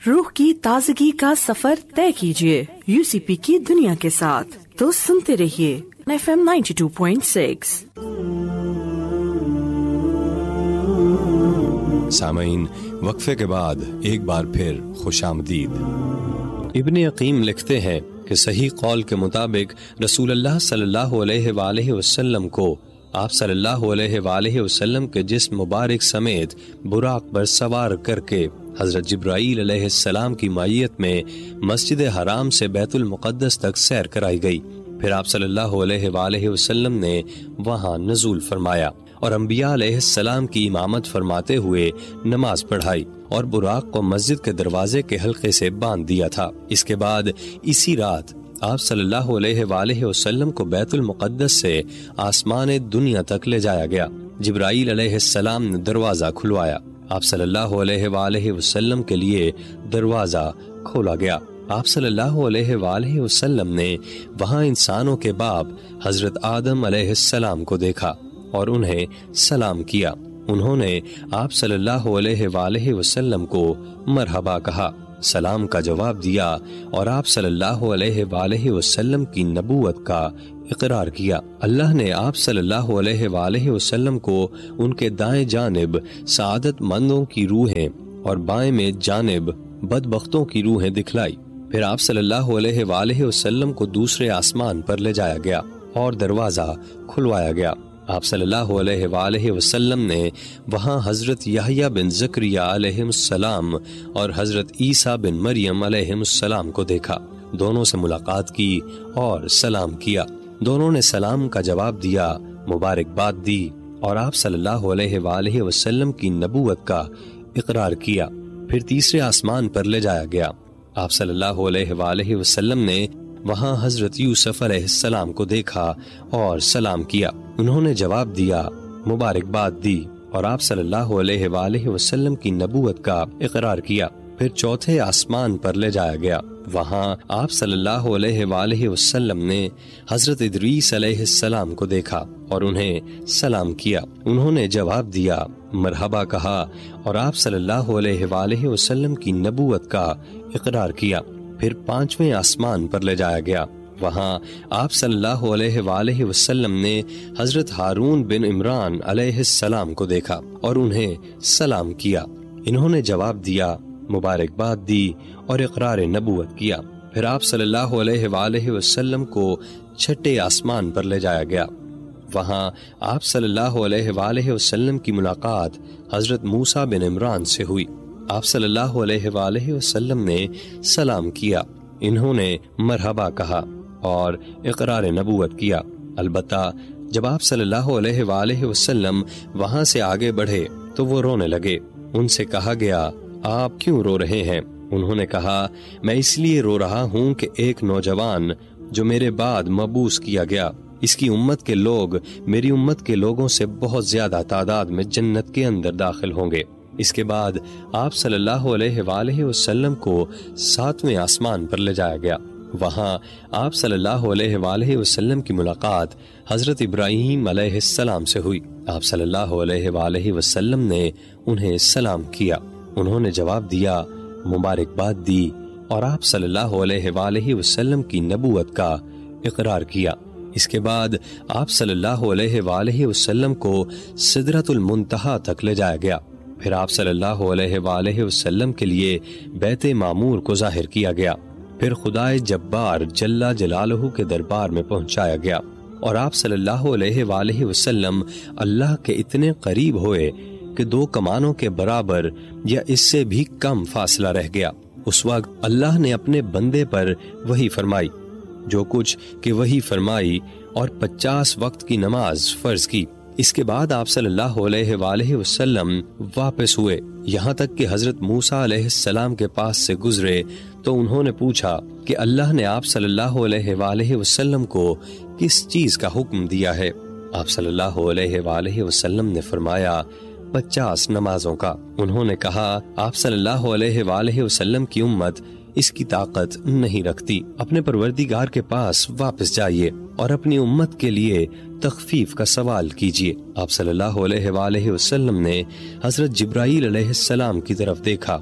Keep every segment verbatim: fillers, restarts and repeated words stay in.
روح کی تازگی کا سفر طے کیجیے یو سی پی کی دنیا کے ساتھ، تو سنتے رہیے F M ninety two point six. سامعین، وقفے کے بعد ایک بار پھر خوش آمدید۔ ابن عقیم لکھتے ہیں کہ صحیح قول کے مطابق رسول اللہ صلی اللہ علیہ وآلہ وسلم کو آپ صلی اللہ علیہ وآلہ وسلم کے جسم مبارک سمیت براق پر سوار کر کے حضرت جبرائیل علیہ السلام کی معیت میں مسجد حرام سے بیت المقدس تک سیر کرائی گئی۔ پھر آپ صلی اللہ علیہ وآلہ وسلم نے وہاں نزول فرمایا اور انبیاء علیہ السلام کی امامت فرماتے ہوئے نماز پڑھائی اور براق کو مسجد کے دروازے کے حلقے سے باندھ دیا تھا۔ اس کے بعد اسی رات آپ صلی اللہ علیہ وآلہ وسلم کو بیت المقدس سے آسمان دنیا تک لے جایا گیا۔ جبرائیل علیہ السلام نے دروازہ کھلوایا، آپ صلی اللہ علیہ وآلہ وسلم کے لیے دروازہ کھولا گیا۔ آپ صلی اللہ علیہ وآلہ وسلم نے وہاں انسانوں کے باپ حضرت آدم علیہ السلام کو دیکھا اور انہیں سلام کیا۔ انہوں نے آپ صلی اللہ علیہ وآلہ وسلم کو مرحبا کہا، سلام کا جواب دیا اور آپ صلی اللہ علیہ وآلہ وسلم کی نبوت کا اقرار کیا۔ اللہ نے آپ صلی اللہ علیہ وآلہ وسلم کو ان کے دائیں جانب سعادت مندوں کی روحیں اور بائیں میں جانب بدبختوں کی روحیں دکھلائی۔ پھر آپ صلی اللہ علیہ وآلہ وسلم کو دوسرے آسمان پر لے جایا گیا اور دروازہ کھلوایا گیا۔ آپ صلی اللہ علیہ وآلہ وسلم نے وہاں حضرت یحییٰ بن زکریا علیہ السلام اور حضرت عیسیٰ بن مریم علیہ السلام کو دیکھا، دونوں سے ملاقات کی اور سلام کیا۔ دونوں نے سلام کا جواب دیا، مبارکباد دی اور آپ صلی اللہ علیہ وآلہ وسلم کی نبوت کا اقرار کیا۔ پھر تیسرے آسمان پر لے جایا گیا۔ آپ صلی اللہ علیہ وآلہ وسلم نے وہاں حضرت یوسف علیہ السلام کو دیکھا اور سلام کیا۔ انہوں نے جواب دیا، مبارکباد دی اور آپ صلی اللہ علیہ وآلہ وسلم کی نبوت کا اقرار کیا۔ پھر چوتھے آسمان پر لے جایا گیا۔ وہاں آپ صلی اللہ علیہ وآلہ وسلم نے حضرت ادریس علیہ السلام کو دیکھا اور انہیں سلام کیا۔ انہوں نے جواب دیا، مرحبا کہا اور آپ صلی اللہ علیہ وآلہ وسلم کی نبوت کا اقرار کیا۔ پھر پانچویں آسمان پر لے جایا گیا۔ وہاں آپ صلی اللہ علیہ وآلہ وسلم نے حضرت ہارون بن عمران علیہ السلام کو دیکھا اور انہیں سلام کیا۔ انہوں نے جواب دیا، مبارکباد دی اور اقرار نبوت کیا۔ پھر آپ صلی اللہ علیہ وآلہ وسلم کو چھٹے آسمان پر لے جایا گیا۔ وہاں آپ صلی اللہ علیہ وآلہ وسلم کی ملاقات حضرت موسیٰ بن عمران سے ہوئی۔ آپ صلی اللہ علیہ وآلہ وسلم نے سلام کیا۔ انہوں نے مرحبا کہا اور اقرار نبوت کیا۔ البتہ جب آپ صلی اللہ علیہ وآلہ وسلم وہاں سے آگے بڑھے تو وہ رونے لگے۔ ان سے کہا گیا، آپ کیوں رو رہے ہیں؟ انہوں نے کہا، میں اس لیے رو رہا ہوں کہ ایک نوجوان جو میرے بعد مبعوث کیا گیا، اس کی امت کے لوگ میری امت کے لوگوں سے بہت زیادہ تعداد میں جنت کے اندر داخل ہوں گے۔ اس کے بعد آپ صلی اللہ علیہ وآلہ وسلم کو ساتویں آسمان پر لے جایا گیا۔ وہاں آپ صلی اللہ علیہ وآلہ وسلم کی ملاقات حضرت ابراہیم علیہ السلام سے ہوئی۔ آپ صلی اللہ علیہ وآلہ وسلم نے انہیں سلام کیا۔ انہوں نے جواب دیا، مبارکباد دی اور آپ صلی اللہ علیہ وآلہ وسلم کی نبوت کا اقرار کیا۔ اس کے بعد آپ صلی اللہ علیہ وآلہ وسلم کو سدرۃ المنتہا تک لے جایا گیا۔ پھر آپ صلی اللہ علیہ وآلہ وسلم کے لیے بیت معمور کو ظاہر کیا گیا۔ پھر خدائے جبار جل جلالہ کے دربار میں پہنچایا گیا اور آپ صلی اللہ علیہ وآلہ وسلم اللہ کے اتنے قریب ہوئے کہ دو کمانوں کے برابر یا اس سے بھی کم فاصلہ رہ گیا۔ اس وقت اللہ نے اپنے بندے پر وحی فرمائی، جو کچھ کہ وحی فرمائی اور پچاس وقت کی نماز فرض کی۔ اس کے بعد آپ صلی اللہ علیہ وآلہ وسلم واپس ہوئے، یہاں تک کہ حضرت موسیٰ علیہ السلام کے پاس سے گزرے تو انہوں نے پوچھا کہ اللہ نے آپ صلی اللہ علیہ وآلہ وسلم کو کس چیز کا حکم دیا ہے؟ آپ صلی اللہ علیہ وآلہ وسلم نے فرمایا، پچاس نمازوں کا۔ انہوں نے کہا، آپ صلی اللہ علیہ وآلہ وسلم کی امت اس کی طاقت نہیں رکھتی، اپنے پروردگار کے پاس واپس جائیے اور اپنی امت کے لیے تخفیف کا سوال کیجیے۔ آپ صلی اللہ علیہ وآلہ وسلم نے حضرت جبرائیل علیہ السلام کی طرف دیکھا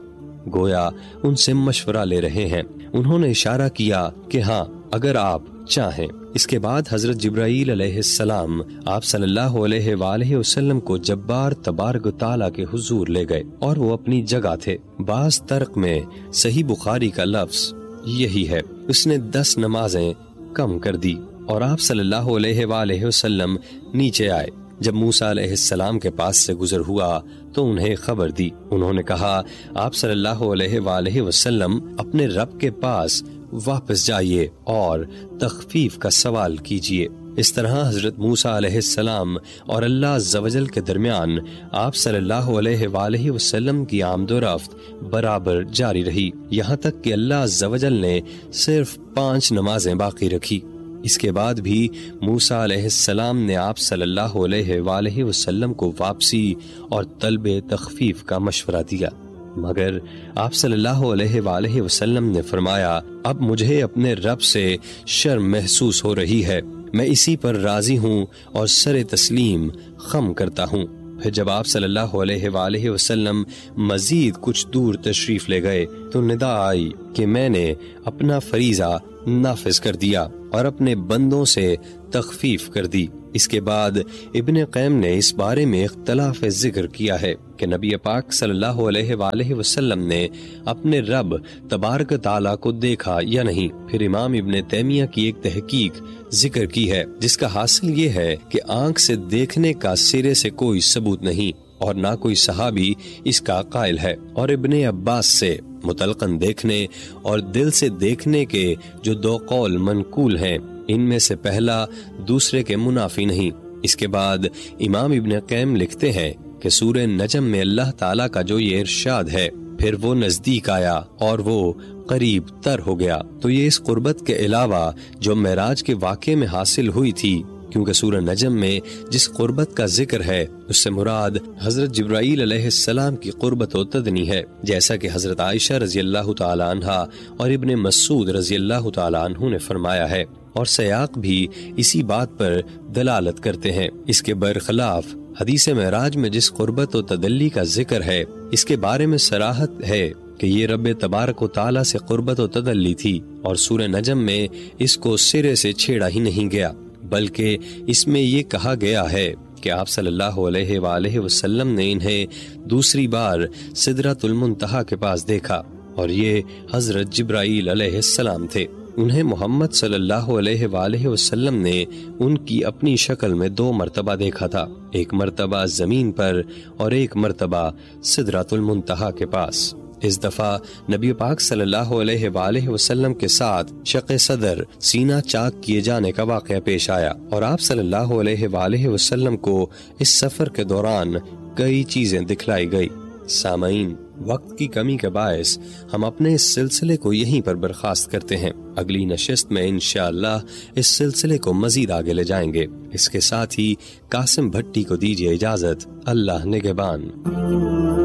گویا ان سے مشورہ لے رہے ہیں۔ انہوں نے اشارہ کیا کہ ہاں اگر آپ چاہیں۔ اس کے بعد حضرت جبرائیل علیہ السلام آپ صلی اللہ علیہ وآلہ وسلم کو جبار تبارک و تعالیٰ کے حضور لے گئے اور وہ اپنی جگہ تھے۔ بعض طرق میں صحیح بخاری کا لفظ یہی ہے۔ اس نے دس نمازیں کم کر دی اور آپ صلی اللہ علیہ وآلہ وسلم نیچے آئے۔ جب موسیٰ علیہ السلام کے پاس سے گزر ہوا تو انہیں خبر دی۔ انہوں نے کہا آپ صلی اللہ علیہ وآلہ وسلم اپنے رب کے پاس واپس جائیے اور تخفیف کا سوال کیجیے۔ اس طرح حضرت موسیٰ علیہ السلام اور اللہ عز و جل کے درمیان آپ صلی اللہ علیہ وآلہ وسلم کی آمد و رفت برابر جاری رہی، یہاں تک کہ اللہ عز و جل نے صرف پانچ نمازیں باقی رکھی۔ اس کے بعد بھی موسیٰ علیہ السلام نے آپ صلی اللہ علیہ وآلہ وسلم کو واپسی اور طلب تخفیف کا مشورہ دیا، مگر آپ صلی اللہ علیہ وآلہ وسلم نے فرمایا اب مجھے اپنے رب سے شرم محسوس ہو رہی ہے، میں اسی پر راضی ہوں اور سر تسلیم خم کرتا ہوں۔ پھر جب آپ صلی اللہ علیہ وآلہ وسلم مزید کچھ دور تشریف لے گئے تو ندا آئی کہ میں نے اپنا فریضہ نافذ کر دیا اور اپنے بندوں سے تخفیف کر دی۔ اس کے بعد ابن قیم نے اس بارے میں اختلاف ذکر کیا ہے کہ نبی پاک صلی اللہ علیہ وآلہ وسلم نے اپنے رب تبارک تعالیٰ کو دیکھا یا نہیں۔ پھر امام ابن تیمیہ کی ایک تحقیق ذکر کی ہے جس کا حاصل یہ ہے کہ آنکھ سے دیکھنے کا سرے سے کوئی ثبوت نہیں اور نہ کوئی صحابی اس کا قائل ہے، اور ابن عباس سے مطلقاً دیکھنے اور دل سے دیکھنے کے جو دو قول منقول ہیں ان میں سے پہلا دوسرے کے منافی نہیں۔ اس کے بعد امام ابن قیم لکھتے ہیں کہ سورہ نجم میں اللہ تعالیٰ کا جو یہ ارشاد ہے پھر وہ نزدیک آیا اور وہ قریب تر ہو گیا، تو یہ اس قربت کے علاوہ جو معراج کے واقعے میں حاصل ہوئی تھی، کیونکہ سورہ نجم میں جس قربت کا ذکر ہے اس سے مراد حضرت جبرائیل علیہ السلام کی قربت و تدنی ہے، جیسا کہ حضرت عائشہ رضی اللہ تعالی عنہا اور ابن مسعود رضی اللہ تعالی عنہ نے فرمایا ہے، اور سیاق بھی اسی بات پر دلالت کرتے ہیں۔ اس کے برخلاف حدیث معراج میں جس قربت و تدلی کا ذکر ہے اس کے بارے میں صراحت ہے کہ یہ رب تبارک و تعالیٰ سے قربت و تدلی تھی، اور سورہ نجم میں اس کو سرے سے چھیڑا ہی نہیں گیا، بلکہ اس میں یہ کہا گیا ہے کہ آپ صلی اللہ علیہ وآلہ وسلم نے انہیں دوسری بار سدرۃ المنتہا کے پاس دیکھا، اور یہ حضرت جبرائیل علیہ السلام تھے۔ انہیں محمد صلی اللہ علیہ وآلہ وسلم نے ان کی اپنی شکل میں دو مرتبہ دیکھا تھا، ایک مرتبہ زمین پر اور ایک مرتبہ سدرۃ المنتہا کے پاس۔ اس دفعہ نبی پاک صلی اللہ علیہ وآلہ وسلم کے ساتھ شق صدر سینہ چاک کیے جانے کا واقعہ پیش آیا، اور آپ صلی اللہ علیہ وآلہ وسلم کو اس سفر کے دوران کئی چیزیں دکھلائی گئی۔ سامعین، وقت کی کمی کے باعث ہم اپنے اس سلسلے کو یہیں پر برخاست کرتے ہیں۔ اگلی نشست میں انشاءاللہ اس سلسلے کو مزید آگے لے جائیں گے۔ اس کے ساتھ ہی قاسم بھٹی کو دیجیے اجازت۔ اللہ نگہبان۔